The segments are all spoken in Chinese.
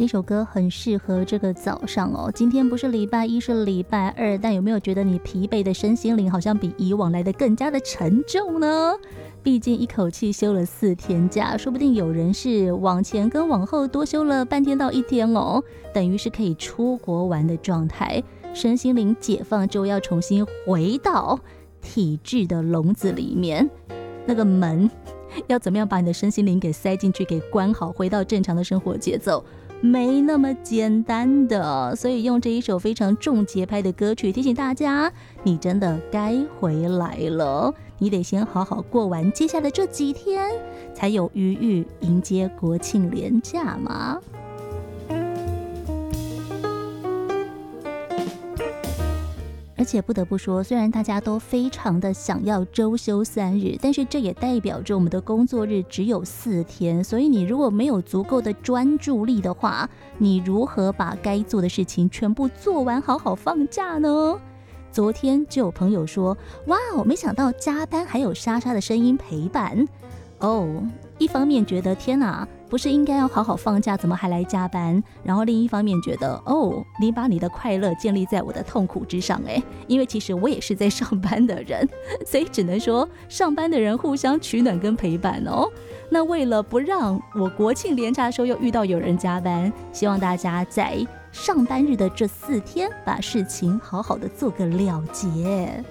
这首歌很适合这个早上哦。今天不是礼拜一，是礼拜二，但有没有觉得你疲惫的身心灵好像比以往来的更加的沉重呢？毕竟一口气休了4天假，说不定有人是往前跟往后多休了半天到1天哦，等于是可以出国玩的状态。身心灵解放之后，要重新回到体制的笼子里面，那个门要怎么样把你的身心灵给塞进去，给关好，回到正常的生活节奏，没那么简单的。所以用这一首非常重节拍的歌曲提醒大家，你真的该回来了，你得先好好过完接下来这几天，才有余裕迎接国庆连假嘛。而且不得不说，虽然大家都非常的想要周休3日，但是这也代表着我们的工作日只有4天，所以你如果没有足够的专注力的话，你如何把该做的事情全部做完，好好放假呢？昨天就有朋友说，哇，我没想到加班还有莎莎的声音陪伴哦。一方面觉得天哪，不是应该要好好放假，怎么还来加班？然后另一方面觉得哦，你把你的快乐建立在我的痛苦之上哎，因为其实我也是在上班的人，所以只能说上班的人互相取暖跟陪伴哦。那为了不让我国庆连假的时候又遇到有人加班，希望大家在上班日的这4天把事情好好的做个了结。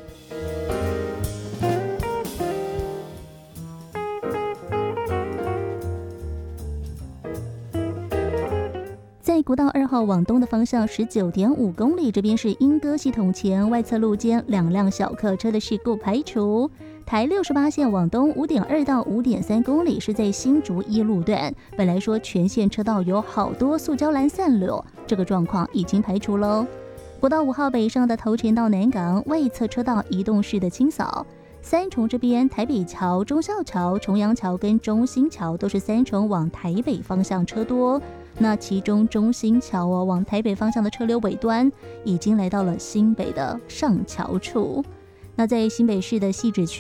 在国道2号往东的方向 19.5 公里，这边是莺歌系统前外侧路肩2辆小客车的事故排除。台68线往东 5.2 到 5.3 公里是在新竹一路段，本来说全线车道有好多塑胶栏散落，这个状况已经排除喽。国道5号北上的头前到南港外侧车道移动式的清扫。三重这边台北桥、忠孝桥、重阳桥跟中兴桥都是三重往台北方向车多，那其中中兴桥往台北方向的车流尾端已经来到了新北的上桥处。那在新北市的汐止区